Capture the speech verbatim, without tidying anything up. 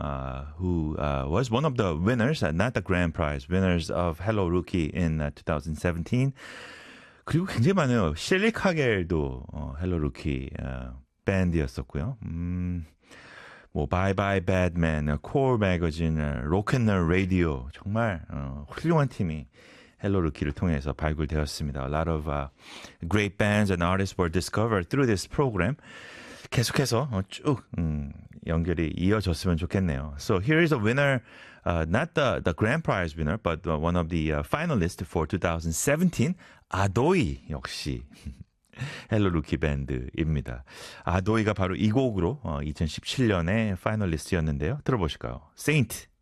uh, who uh, was one of the winners, uh, not the grand prize, winners of Hello Rookie in uh, twenty seventeen. 그리고 굉장히 많아요. 셸리 카겔도 어, 헬로 루키 어, 밴드였었고요. 음, 뭐 Bye Bye Batman, 콜 매거진, 로큰롤 라디오 정말 어, 훌륭한 팀이 헬로 루키를 통해서 발굴되었습니다. A lot of uh, great bands and artists were discovered through this program. 계속해서 어, 쭉 음, 연결이 이어졌으면 좋겠네요. So here is a winner, uh, not the, the grand prize winner, but uh, one of the uh, finalists for twenty seventeen, 아도이 역시 헬로 루키 밴드입니다. 아도이가 바로 이 곡으로 어, 이천십칠 년에 파이널리스트였는데요. 들어보실까요? Saint.